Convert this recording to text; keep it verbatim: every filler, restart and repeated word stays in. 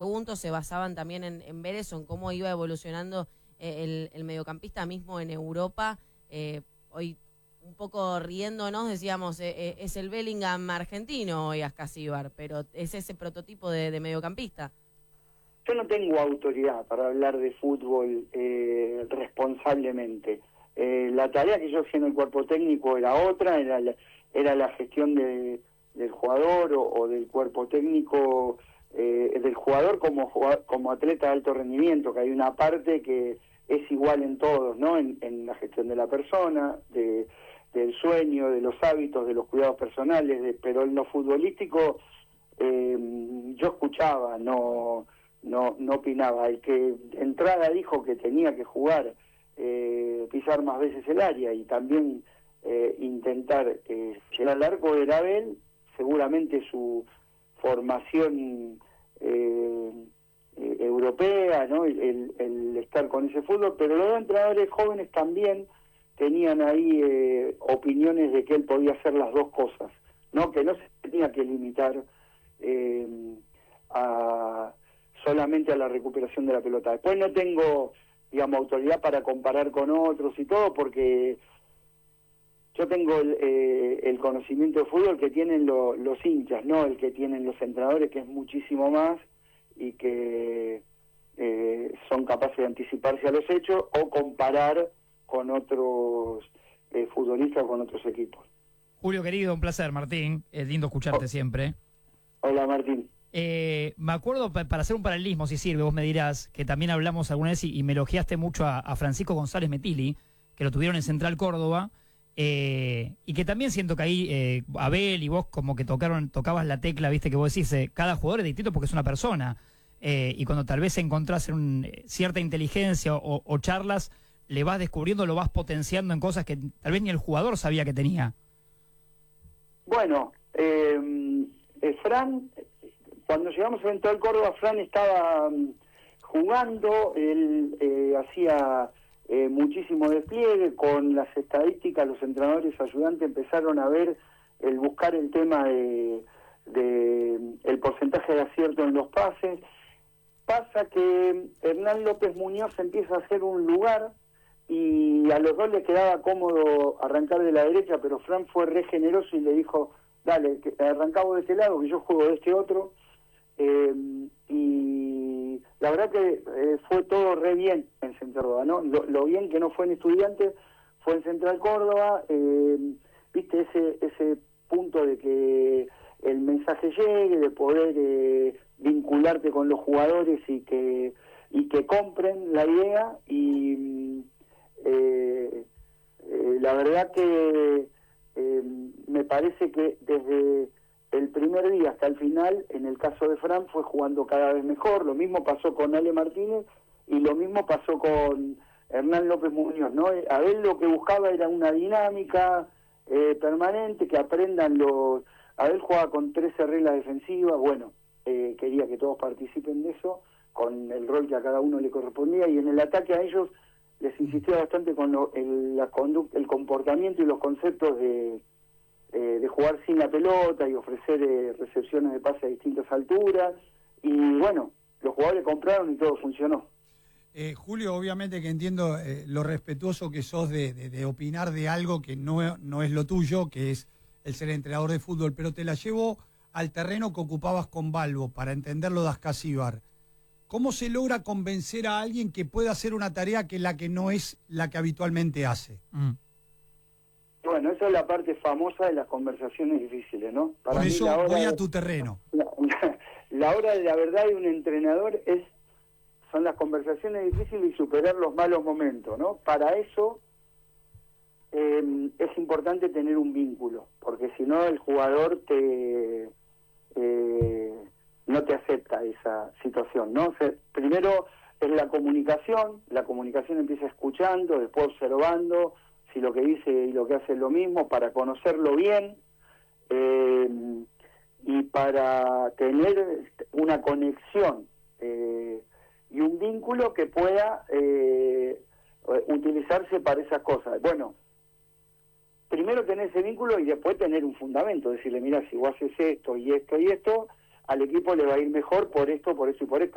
puntos se basaban también en, en ver eso, en cómo iba evolucionando eh, el, el mediocampista mismo en Europa. Eh, hoy, un poco riéndonos, decíamos, eh, eh, es el Bellingham argentino hoy Ascasíbar, pero es ese prototipo de, de mediocampista. Yo no tengo autoridad para hablar de fútbol eh, responsablemente. Eh, la tarea que yo hacía en el cuerpo técnico era otra, era la, era la gestión de, del jugador o, o del cuerpo técnico, eh, del jugador como, como atleta de alto rendimiento, que hay una parte que es igual en todos, ¿no? En, en la gestión de la persona, de, del sueño, de los hábitos, de los cuidados personales, de, pero en lo futbolístico eh, yo escuchaba, no... no no opinaba. El que de entrada dijo que tenía que jugar, eh, pisar más veces el área y también eh, intentar eh, llegar al arco era Abel, seguramente su formación eh, eh, europea, ¿no? El, el, el estar con ese fútbol, pero los entrenadores jóvenes también tenían ahí eh, opiniones de que él podía hacer las dos cosas, ¿no? Que no se tenía que limitar eh, a solamente a la recuperación de la pelota. Después no tengo, digamos, autoridad para comparar con otros y todo, porque yo tengo el, eh, el conocimiento de fútbol que tienen lo, los hinchas, no el que tienen los entrenadores, que es muchísimo más, y que eh, son capaces de anticiparse a los hechos o comparar con otros eh, futbolistas o con otros equipos. Julio, querido, un placer, Martín. Es lindo escucharte oh. siempre. Hola, Martín. Eh, me acuerdo, para hacer un paralelismo, si sirve, vos me dirás, que también hablamos alguna vez y, y me elogiaste mucho a, a Francisco González Metilli, que lo tuvieron en Central Córdoba, eh, y que también siento que ahí eh, Abel y vos como que tocaron tocabas la tecla, viste, que vos decís, eh, cada jugador es distinto porque es una persona, eh, y cuando tal vez encontrás un, cierta inteligencia o, o charlas, le vas descubriendo, lo vas potenciando en cosas que tal vez ni el jugador sabía que tenía. Bueno, eh, eh, Fran... Cuando llegamos a Central Córdoba, Fran estaba um, jugando, él eh, hacía eh, muchísimo despliegue, con las estadísticas los entrenadores ayudantes empezaron a ver, el buscar el tema de, de el porcentaje de acierto en los pases. Pasa que Hernán López Muñoz empieza a hacer un lugar y a los dos les quedaba cómodo arrancar de la derecha, pero Fran fue re generoso y le dijo, dale, que arrancamos de este lado, que yo juego de este otro. Eh, y la verdad que eh, fue todo re bien en Central Córdoba, ¿no? Lo, lo bien que no fue en Estudiantes fue en Central Córdoba, eh, viste ese ese punto de que el mensaje llegue, de poder eh, vincularte con los jugadores y que y que compren la idea y eh, eh, la verdad que eh, me parece que desde el primer día hasta el final, en el caso de Fran, fue jugando cada vez mejor. Lo mismo pasó con Ale Martínez y lo mismo pasó con Hernán López Muñoz, ¿no? A él lo que buscaba era una dinámica eh, permanente, que aprendan los... A él jugaba con trece reglas defensivas, bueno, eh, quería que todos participen de eso, con el rol que a cada uno le correspondía, y en el ataque a ellos les insistía bastante con lo, el, la conducta, el comportamiento y los conceptos de... Eh, de jugar sin la pelota y ofrecer eh, recepciones de pase a distintas alturas, y bueno, los jugadores compraron y todo funcionó. Eh, Julio, obviamente que entiendo eh, lo respetuoso que sos de, de, de opinar de algo que no, no es lo tuyo, que es el ser entrenador de fútbol, pero te la llevo al terreno que ocupabas con Balbo para entenderlo de Ascasíbar. ¿Cómo se logra convencer a alguien que pueda hacer una tarea que la que no es la que habitualmente hace? Mm. Bueno, esa es la parte famosa de las conversaciones difíciles, ¿no? Para Por mí, eso la hora voy a de, tu terreno. La, la, la hora de la verdad de un entrenador es son las conversaciones difíciles y superar los malos momentos, ¿no? Para eso eh, es importante tener un vínculo, porque si no el jugador te eh, no te acepta esa situación, ¿no? O sea, primero es la comunicación, la comunicación empieza escuchando, después observando si lo que dice y lo que hace es lo mismo, para conocerlo bien eh, y para tener una conexión eh, y un vínculo que pueda eh, utilizarse para esas cosas. Bueno, primero tener ese vínculo y después tener un fundamento, decirle, mira, si vos haces esto y esto y esto, al equipo le va a ir mejor por esto, por esto y por esto.